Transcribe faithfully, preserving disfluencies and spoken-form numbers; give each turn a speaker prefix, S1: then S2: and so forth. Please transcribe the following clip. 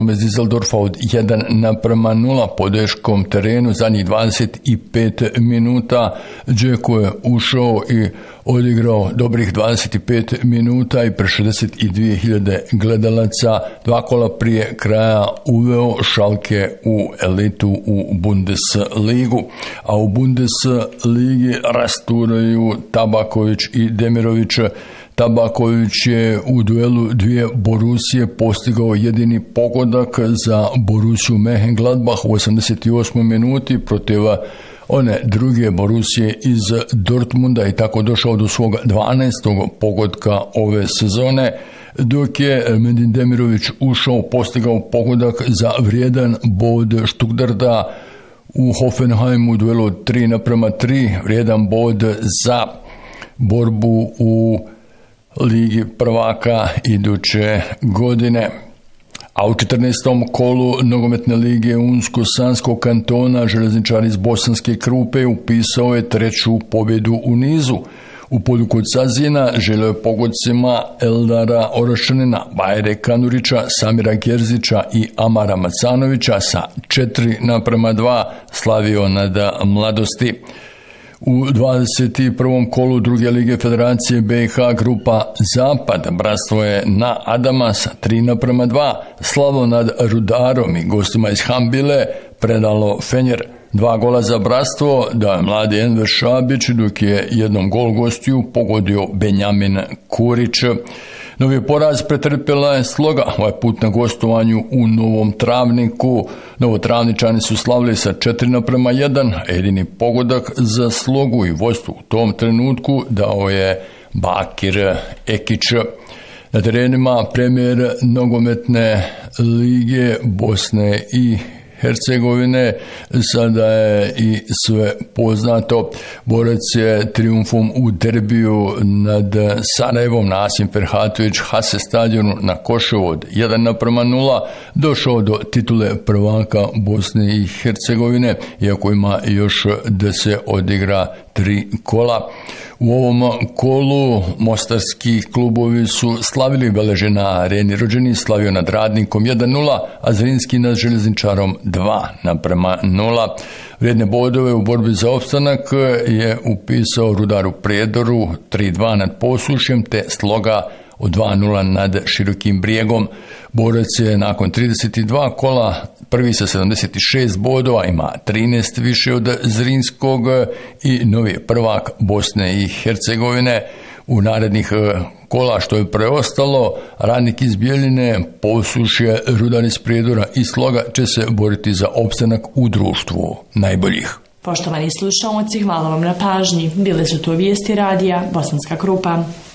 S1: Bez Düsseldorfa od jedan naprema nula podeškom terenu zadnjih dvadeset pet minuta. Džeko je ušao i odigrao dobrih dvadeset pet minuta i pre šezdeset dvije hiljade gledalaca. Dva kola prije kraja uveo Schalke u elitu u Bundesligu, a u Bundesligi rasturaju Tabaković i Demirović. Tabaković je u duelu dvije Borusije postigao jedini pogodak za Borussiju Mönchengladbach u osamdeset osmoj minuti protiv one druge Borusije iz Dortmunda i tako došao do svog dvanaestog pogodka ove sezone, dok je Medin Demirović ušao, postigao pogodak za vrijedan bod Stuttgarta u Hoffenheimu u duelu tri naprema tri, vrijedan bod za borbu u Ligi prvaka iduće godine. A u četrnaestom kolu nogometne lige Unsko-Sanskog kantona železničar iz Bosanske Krupe upisao je treću pobjedu u nizu. U polju kod Sazina želio je pogodcima Eldara Orašanina, Bajre Kanurića, Samira Gerzića i Amara Macanovića sa četiri naprema dva slavio nad Mladosti. U dvadeset prvom kolu druge lige Federacije B i H grupa Zapad bratstvo je na Adama sa tri naprema dva slavo nad Rudarom i gostima iz Hambile predalo Fenjer. Dva gola za bratstvo dao je mladi Enver Šabić, dok je jednom gol gostiju pogodio Benjamin Kurić. Novi poraz pretrpjela je Sloga, ovaj put na gostovanju u Novom Travniku. Novotravničani su slavili sa četiri naprema jedan, jedini pogodak za Slogu i vodstvo u tom trenutku dao je Bakir Ekić. Na terenima premijer nogometne lige Bosne i Hercegovine sada je i sve poznato. Borac je triumfom u derbiju nad Sarajevom na Asim Ferhatović Hase stadionu na Koševu od jedan naprema nula došao do titule prvaka Bosne i Hercegovine, iako ima još da se odigra tri kola. U ovom kolu mostarski klubovi su slavili. Veleže na Areni Rođeni slavio nad Radnikom jedan nula, a Zrinski nad Željezničarom dva naprema nula. Vrijedne bodove u borbi za opstanak je upisao Rudar u Prijedoru tri dva nad Posušjem te Sloga od dva nula nad Širokim Brijegom. Borac je nakon trideset dva kola prvi sa sedamdeset šest bodova, ima trinaest više od Zrinskog i novi prvak Bosne i Hercegovine. U narednih kola što je preostalo, Radnik iz Bjeljine, Posušje, Rudar iz Prijedora i Sloga će se boriti za opstanak u društvu najboljih.
S2: Poštovani slušalci, hvala vam na pažnji. Bile su to vijesti radija Bosanska Krupa.